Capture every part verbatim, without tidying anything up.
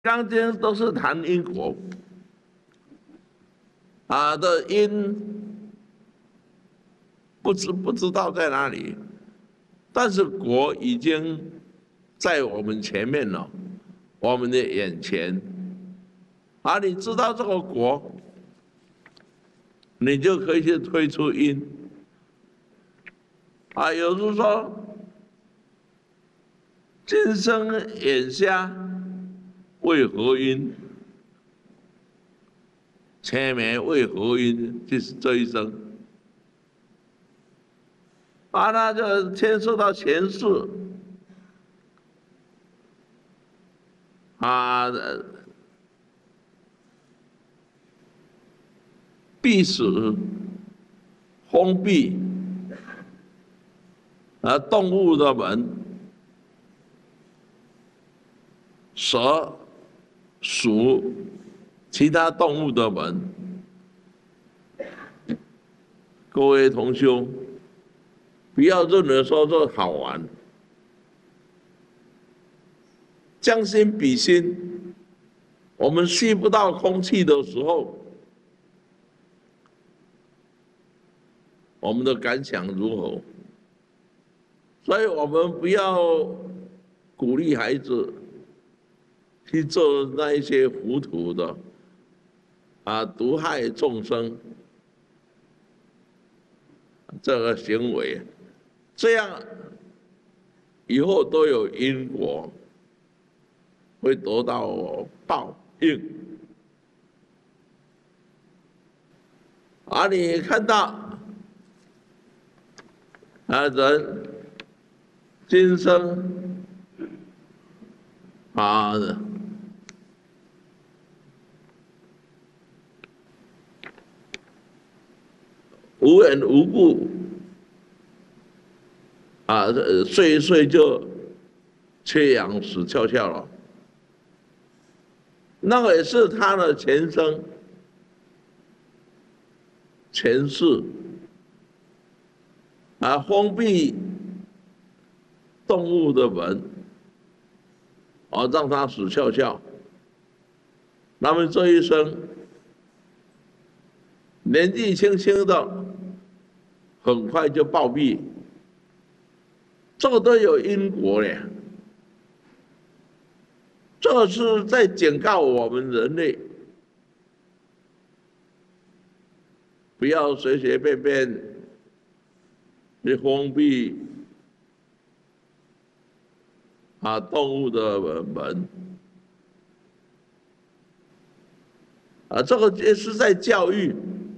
刚经都是谈因果啊的因，不知不知道在哪里，但是果已经在我们前面了，我们的眼前。啊，你知道这个果，你就可以去推出因。啊，有人说，今生眼瞎为何因？前面为何因？就是这一生。啊，那就牵涉到前世啊，必死、封闭啊，动物的门，蛇、鼠，其他动物的门。各位同修，不要认为说这好玩，将心比心，我们吸不到空气的时候，我们的感想如何？所以我们不要鼓励孩子去做那一些糊涂的啊，毒害众生这个行为，这样以后都有因果，会得到报应。而你看到啊，人今生啊，无缘无故啊，睡一睡就缺氧死翘翘了，那个也是他的前生前世啊，封闭动物的门，哦，让他死翘翘。那么这一生年纪轻轻的，很快就暴毙，这个都有因果的。这是在警告我们人类，不要随随便便去封闭啊动物的门啊，这个也是在教育。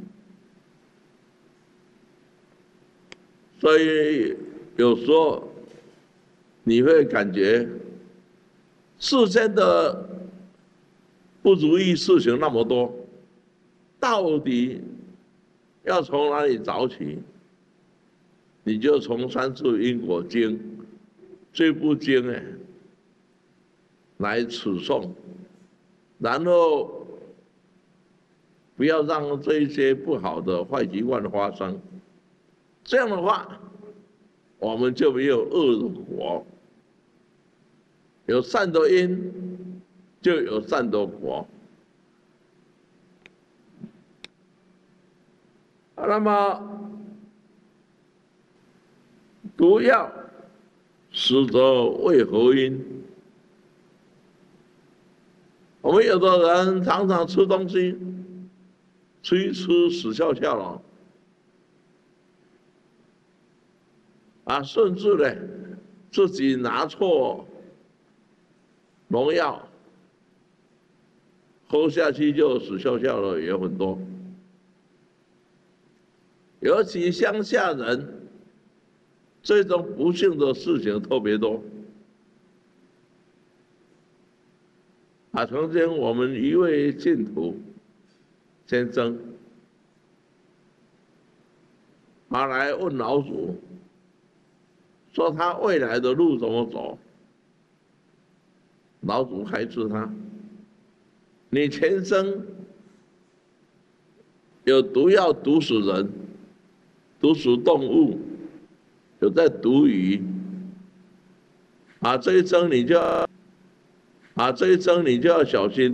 所以有时候你会感觉世间的不如意事情那么多，到底要从哪里找起？你就从《三世因果经》这部经哎来持诵，然后不要让这一些不好的坏习惯发生。这样的话，我们就没有恶的果，有善的因，就有善的果。那么，毒药实则为何因？我们有的人常常吃东西，吃一吃死翘翘了，啊，甚至呢自己拿错农药，喝下去就死翘翘了，也很多。尤其乡下人，这种不幸的事情特别多。啊，曾经我们一位净土先生，他来问老祖，说他未来的路怎么走。老祖开示他：你前生有毒药毒死人，毒死动物，有在毒鱼，啊，这一生你就要啊，这一生你就要小心。